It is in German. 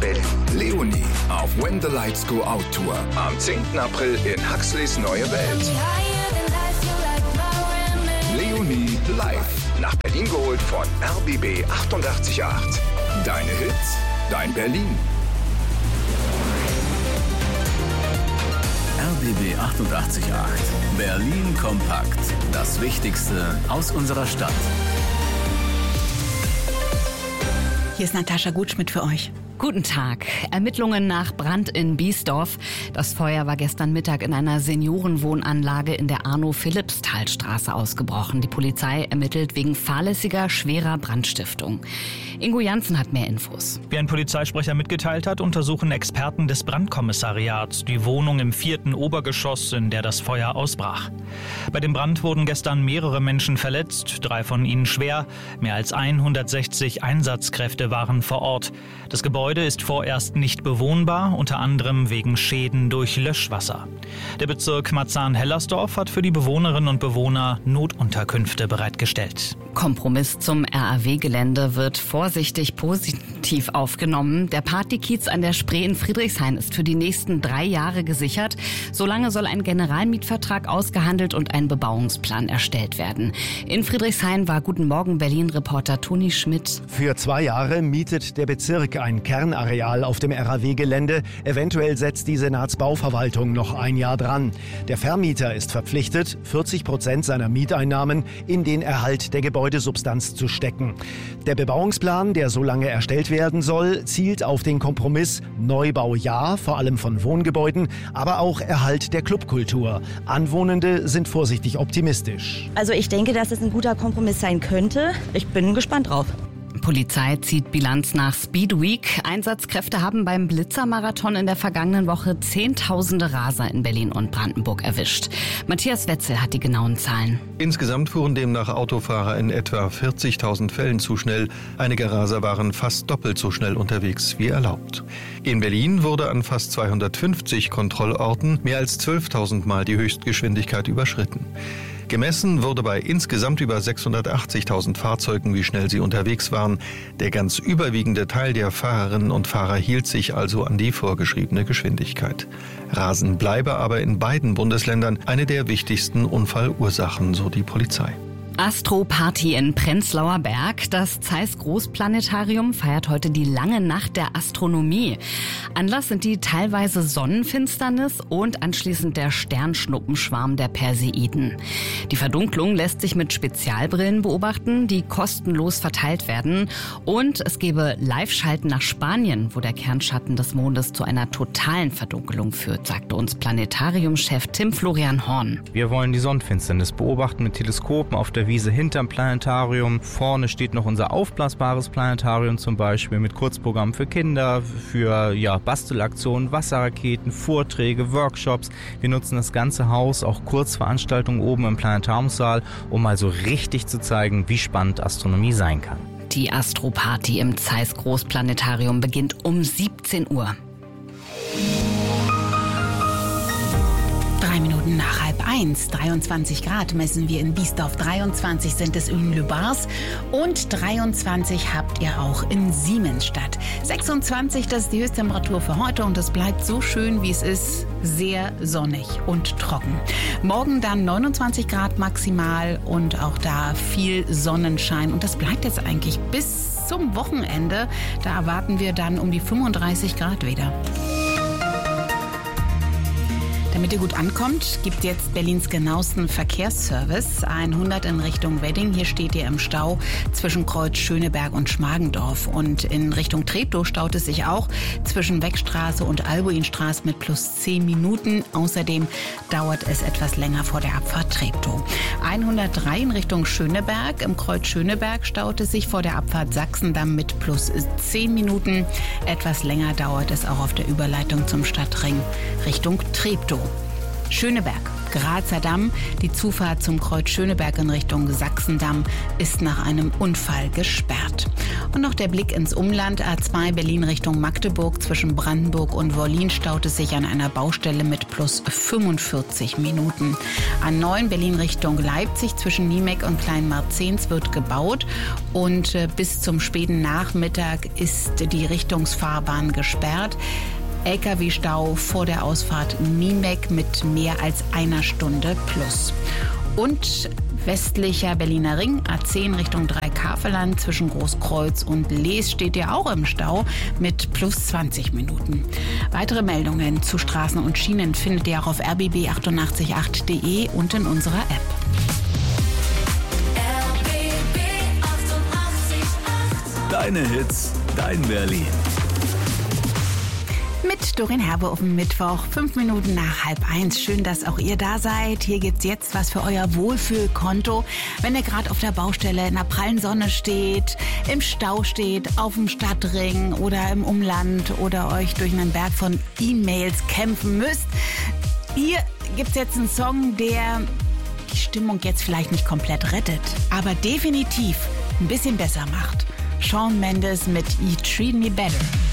Berlin. Leonie auf When the Lights Go Out Tour. Am 10. April in Huxleys Neue Welt. Leonie live. Nach Berlin geholt von RBB 88.8. Deine Hits, dein Berlin. RBB 88.8. Berlin kompakt. Das Wichtigste aus unserer Stadt. Hier ist Natascha Gutschmidt für euch. Guten Tag. Ermittlungen nach Brand in Biesdorf. Das Feuer war gestern Mittag in einer Seniorenwohnanlage in der Arno-Philippsthal-Straße ausgebrochen. Die Polizei ermittelt wegen fahrlässiger, schwerer Brandstiftung. Ingo Janssen hat mehr Infos. Wie ein Polizeisprecher mitgeteilt hat, untersuchen Experten des Brandkommissariats die Wohnung im 4. Obergeschoss, in der das Feuer ausbrach. Bei dem Brand wurden gestern mehrere Menschen verletzt, 3 von ihnen schwer. Mehr als 160 Einsatzkräfte waren vor Ort. Das Gebäude ist vorerst nicht bewohnbar, unter anderem wegen Schäden durch Löschwasser. Der Bezirk Marzahn-Hellersdorf hat für die Bewohnerinnen und Bewohner Notunterkünfte bereitgestellt. Kompromiss zum RAW-Gelände wird vorsichtig positiv aufgenommen. Der Partykiez an der Spree in Friedrichshain ist für die nächsten 3 Jahre gesichert. Solange soll ein Generalmietvertrag ausgehandelt und ein Bebauungsplan erstellt werden. In Friedrichshain war Guten Morgen Berlin-Reporter Toni Schmidt. Für 2 Jahre mietet der Bezirk ein Kernareal auf dem RAW-Gelände. Eventuell setzt die Senatsbauverwaltung noch 1 Jahr dran. Der Vermieter ist verpflichtet, 40% seiner Mieteinnahmen in den Erhalt der Gebäudesubstanz zu stecken. Der Bebauungsplan, der so lange erstellt werden soll, zielt auf den Kompromiss Neubau ja, vor allem von Wohngebäuden, aber auch Erhalt der Clubkultur. Anwohnende sind vorsichtig optimistisch. Also ich denke, dass es ein guter Kompromiss sein könnte. Ich bin gespannt drauf. Polizei zieht Bilanz nach Speed Week. Einsatzkräfte haben beim Blitzermarathon in der vergangenen Woche Zehntausende Raser in Berlin und Brandenburg erwischt. Matthias Wetzel hat die genauen Zahlen. Insgesamt fuhren demnach Autofahrer in etwa 40.000 Fällen zu schnell. Einige Raser waren fast doppelt so schnell unterwegs wie erlaubt. In Berlin wurde an fast 250 Kontrollorten mehr als 12.000 Mal die Höchstgeschwindigkeit überschritten. Gemessen wurde bei insgesamt über 680.000 Fahrzeugen, wie schnell sie unterwegs waren. Der ganz überwiegende Teil der Fahrerinnen und Fahrer hielt sich also an die vorgeschriebene Geschwindigkeit. Rasen bleibe aber in beiden Bundesländern eine der wichtigsten Unfallursachen, so die Polizei. Astro-Party in Prenzlauer Berg. Das Zeiss Großplanetarium feiert heute die lange Nacht der Astronomie. Anlass sind die teilweise Sonnenfinsternis und anschließend der Sternschnuppenschwarm der Perseiden. Die Verdunklung lässt sich mit Spezialbrillen beobachten, die kostenlos verteilt werden. Und es gebe Live-Schalten nach Spanien, wo der Kernschatten des Mondes zu einer totalen Verdunkelung führt, sagte uns Planetariumchef Tim Florian Horn. Wir wollen die Sonnenfinsternis beobachten mit Teleskopen auf der Wiese hinterm Planetarium. Vorne steht noch unser aufblasbares Planetarium zum Beispiel mit Kurzprogramm für Kinder, für Bastelaktionen, Wasserraketen, Vorträge, Workshops. Wir nutzen das ganze Haus, auch Kurzveranstaltungen oben im Planetariumssaal, um mal so richtig zu zeigen, wie spannend Astronomie sein kann. Die Astro-Party im Zeiss Großplanetarium beginnt um 17 Uhr. 3 Minuten nach 12:30, 23 Grad messen wir in Biesdorf, 23 sind es in Lübars und 23 habt ihr auch in Siemensstadt. 26, das ist die Höchsttemperatur für heute und es bleibt so schön, wie es ist, sehr sonnig und trocken. Morgen dann 29 Grad maximal und auch da viel Sonnenschein und das bleibt jetzt eigentlich bis zum Wochenende. Da erwarten wir dann um die 35 Grad wieder. Damit ihr gut ankommt, gibt jetzt Berlins genauesten Verkehrsservice. 100 in Richtung Wedding. Hier steht ihr im Stau zwischen Kreuz Schöneberg und Schmargendorf. Und in Richtung Treptow staut es sich auch zwischen Weckstraße und Albuinstraße mit plus 10 Minuten. Außerdem dauert es etwas länger vor der Abfahrt Treptow. 103 in Richtung Schöneberg. Im Kreuz Schöneberg staut es sich vor der Abfahrt Sachsendamm mit plus 10 Minuten. Etwas länger dauert es auch auf der Überleitung zum Stadtring Richtung Treptow. Schöneberg, Grazer Damm. Die Zufahrt zum Kreuz Schöneberg in Richtung Sachsendamm ist nach einem Unfall gesperrt. Und noch der Blick ins Umland. A2 Berlin Richtung Magdeburg. Zwischen Brandenburg und Wollin staut es sich an einer Baustelle mit plus 45 Minuten. A9 Berlin Richtung Leipzig. Zwischen Niemek und Kleinmarzens wird gebaut. Und bis zum späten Nachmittag ist die Richtungsfahrbahn gesperrt. LKW-Stau vor der Ausfahrt Niemek mit mehr als einer Stunde plus. Und westlicher Berliner Ring, A10 Richtung Dreikaveland, zwischen Großkreuz und Lees steht ihr auch im Stau mit plus 20 Minuten. Weitere Meldungen zu Straßen und Schienen findet ihr auch auf rbb888.de und in unserer App. RBB 888. Deine Hits, dein Berlin. Mit Doreen Herbe auf dem Mittwoch, 5 Minuten nach 12:30. Schön, dass auch ihr da seid. Hier gibt's jetzt was für euer Wohlfühlkonto. Wenn ihr gerade auf der Baustelle in der prallen Sonne steht, im Stau steht, auf dem Stadtring oder im Umland oder euch durch einen Berg von E-Mails kämpfen müsst. Hier gibt's jetzt einen Song, der die Stimmung jetzt vielleicht nicht komplett rettet, aber definitiv ein bisschen besser macht. Shawn Mendes mit You Treat Me Better.